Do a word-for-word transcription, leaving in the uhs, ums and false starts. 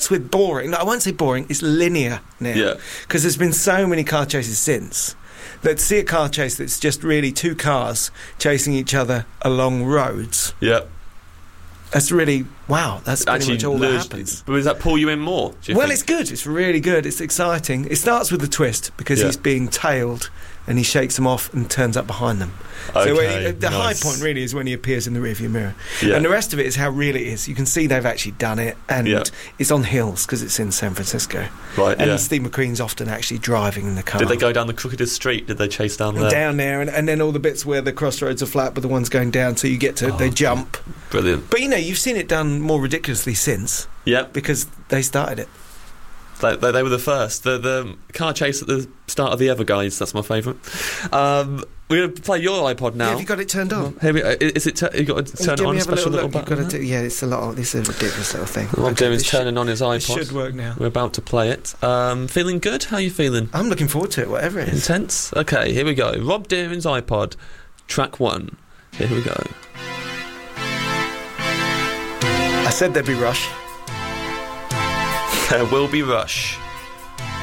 starts with boring. No, I won't say boring. It's linear now. Yeah. Because there's been so many car chases since that to see a car chase that's just really two cars chasing each other along roads. Yeah. That's really, wow, that's pretty Actually, much all that lures- happens. But does that pull you in more? Do you Well, think? it's good. It's really good. It's exciting. It starts with the twist because Yeah. he's being tailed and he shakes them off and turns up behind them. Okay, so when he, the nice. high point really is when he appears in the rearview mirror. Yeah. And the rest of it is how real it is. You can see they've actually done it, and Yeah. it's on hills because it's in San Francisco. Right, And yeah. Steve McQueen's often actually driving in the car. Did they go down the crookedest street? Did they chase down there? down there, and, and then all the bits where the crossroads are flat, but the ones going down, so you get to, Oh, they jump. Brilliant. But you know, you've seen it done more ridiculously since, Yep. because they started it. They, they, they were the first. The the car chase at the start of the Ever Guys. That's my favourite. Um, we're going to play your iPod now. Yeah, have you got it turned on? Here we, uh, is it? T- you got to turn Do it on. we A have a special little little look? You've button. got to do, yeah, it's a lot. Of, this is a ridiculous little thing. Rob Okay, Dylan's this turning should- on his This iPod. should work now. We're about to play it. Um, feeling good? How are you feeling? I'm looking forward to it, whatever it is. Intense? Okay, here we go. Rob Deering's iPod, track one. Here we go. I said there'd be Rush. There will be Rush.